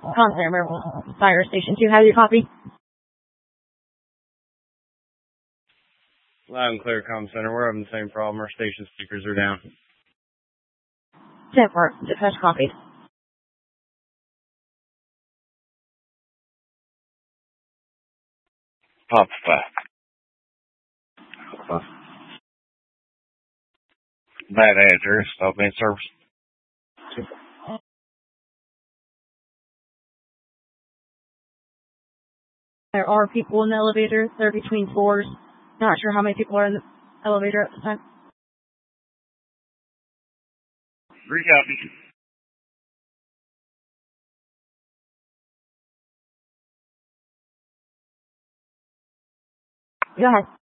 Consumer Fire Station 2 has your copy. Loud and clear, comm center. We're having the same problem. Our station speakers are down. 10-4, dispatch copied. Pop 5. Bad address. Stop in service. There are people in the elevator. They're between floors. Not sure how many people are in the elevator at the time. Recopy. Go ahead.